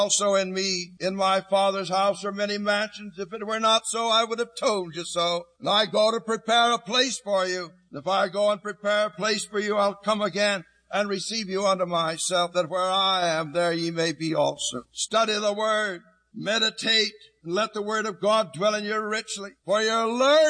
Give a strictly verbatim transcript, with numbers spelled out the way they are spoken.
also in me. In my Father's house are many mansions. If it were not so, I would have told you so. And I go to prepare a place for you. And if I go and prepare a place for you, I'll come again and receive you unto myself, that where I am, there ye may be also. Study the Word, meditate, and let the Word of God dwell in you richly. For your learning